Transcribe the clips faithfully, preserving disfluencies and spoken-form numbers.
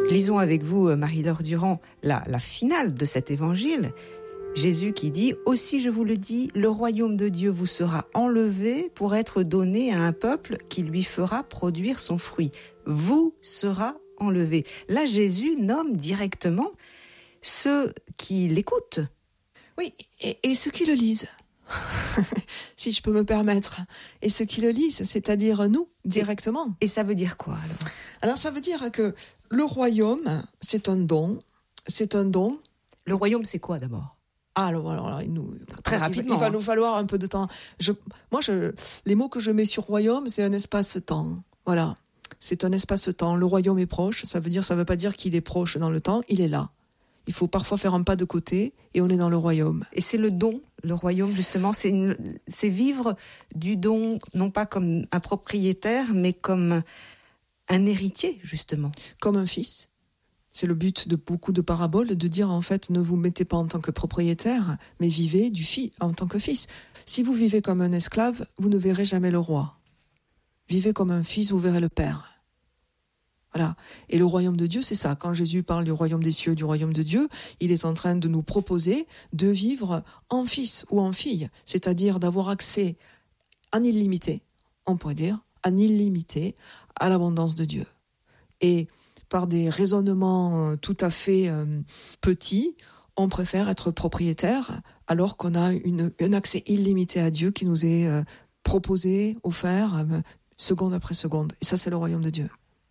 Lisons avec vous, Marie-Laure Durand, la, la finale de cet évangile. Jésus qui dit « Aussi je vous le dis, le royaume de Dieu vous sera enlevé pour être donné à un peuple qui lui fera produire son fruit. Vous sera enlevé. » Là, Jésus nomme directement ceux qui l'écoutent. Oui, et, et ceux qui le lisent, si je peux me permettre. Et ceux qui le lisent, c'est-à-dire nous, directement. Et, et ça veut dire quoi alors ? Alors ça veut dire que le royaume, c'est un don. C'est un don. Le royaume, c'est quoi d'abord ? Ah, alors, alors, alors, nous, très il, rapidement. Il va nous falloir un peu de temps. Je, moi, je, les mots que je mets sur royaume, c'est un espace-temps. Voilà. C'est un espace-temps. Le royaume est proche. Ça veut dire, ça veut pas dire qu'il est proche dans le temps. Il est là. Il faut parfois faire un pas de côté et on est dans le royaume. Et c'est le don, le royaume justement, c'est, une, c'est vivre du don, non pas comme un propriétaire, mais comme un héritier justement. Comme un fils. C'est le but de beaucoup de paraboles, de dire en fait, ne vous mettez pas en tant que propriétaire, mais vivez du fils en tant que fils. Si vous vivez comme un esclave, vous ne verrez jamais le roi. Vivez comme un fils, vous verrez le Père. Voilà. Et le royaume de Dieu, c'est ça. Quand Jésus parle du royaume des cieux, du royaume de Dieu, il est en train de nous proposer de vivre en fils ou en fille, c'est-à-dire d'avoir accès en illimité, on pourrait dire, en illimité à l'abondance de Dieu. Et par des raisonnements tout à fait euh, petits, on préfère être propriétaire alors qu'on a une, un accès illimité à Dieu qui nous est euh, proposé, offert, euh, seconde après seconde. Et ça, c'est le royaume de Dieu.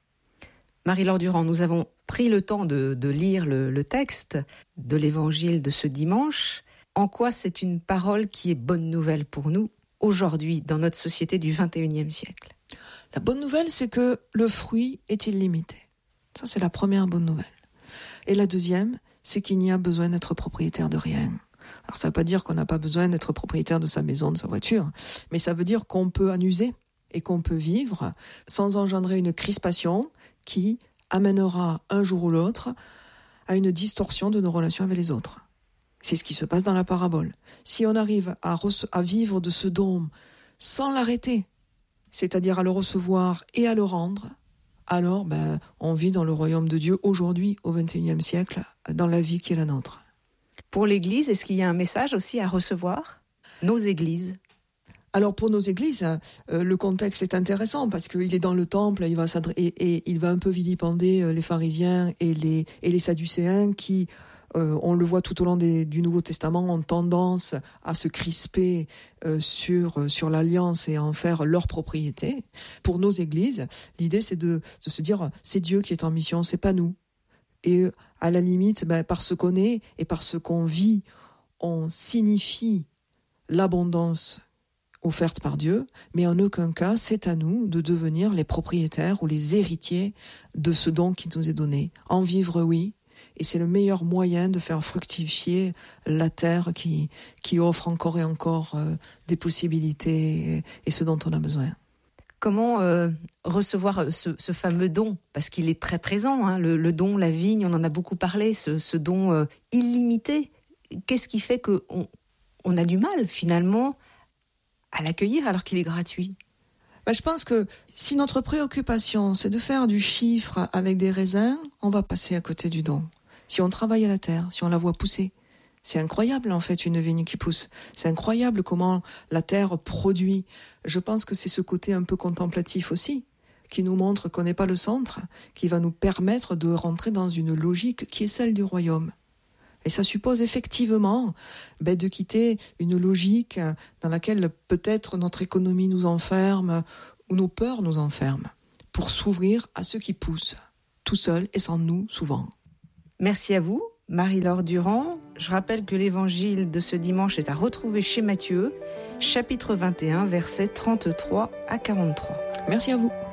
Marie-Laure Durand, nous avons pris le temps de, de lire le, le texte de l'évangile de ce dimanche. En quoi c'est une parole qui est bonne nouvelle pour nous aujourd'hui, dans notre société du vingt et unième siècle ? La bonne nouvelle, c'est que le fruit est illimité. Ça, c'est la première bonne nouvelle. Et la deuxième, c'est qu'il n'y a besoin d'être propriétaire de rien. Alors, ça ne veut pas dire qu'on n'a pas besoin d'être propriétaire de sa maison, de sa voiture, mais ça veut dire qu'on peut en user et qu'on peut vivre sans engendrer une crispation qui amènera un jour ou l'autre à une distorsion de nos relations avec les autres. C'est ce qui se passe dans la parabole. Si on arrive à, rece- à vivre de ce don sans l'arrêter, c'est-à-dire à le recevoir et à le rendre, alors ben, on vit dans le royaume de Dieu aujourd'hui, au vingt et unième siècle, dans la vie qui est la nôtre. Pour l'Église, est-ce qu'il y a un message aussi à recevoir ? Nos églises ? Alors pour nos églises, euh, le contexte est intéressant parce qu'il est dans le temple, il va s'adre- et, et il va un peu vilipender euh, les pharisiens et les, et les sadducéens qui, euh, on le voit tout au long des, du Nouveau Testament, ont tendance à se crisper euh, sur, sur l'alliance et à en faire leur propriété. Pour nos églises, l'idée c'est de, de se dire c'est Dieu qui est en mission, c'est pas nous. Et à la limite, ben, par ce qu'on est et par ce qu'on vit, on signifie l'abondance offerte par Dieu, mais en aucun cas, c'est à nous de devenir les propriétaires ou les héritiers de ce don qui nous est donné. En vivre, oui, et c'est le meilleur moyen de faire fructifier la terre qui, qui offre encore et encore euh, des possibilités et, et ce dont on a besoin. Comment euh, recevoir ce, ce fameux don ? Parce qu'il est très présent, hein, le, le don, la vigne, on en a beaucoup parlé, ce, ce don euh, illimité. Qu'est-ce qui fait qu'on on a du mal, finalement, à l'accueillir alors qu'il est gratuit ? Ben, je pense que si notre préoccupation, c'est de faire du chiffre avec des raisins, on va passer à côté du don. Si on travaille à la terre, si on la voit pousser, c'est incroyable en fait une vigne qui pousse. C'est incroyable comment la terre produit. Je pense que c'est ce côté un peu contemplatif aussi, qui nous montre qu'on n'est pas le centre, qui va nous permettre de rentrer dans une logique qui est celle du royaume. Et ça suppose effectivement ben, de quitter une logique dans laquelle peut-être notre économie nous enferme ou nos peurs nous enferment, pour s'ouvrir à ce qui pousse, tout seul et sans nous souvent. Merci à vous, Marie-Laure Durand. Je rappelle que l'évangile de ce dimanche est à retrouver chez Matthieu, chapitre vingt et un, versets trente-trois à quarante-trois. Merci à vous.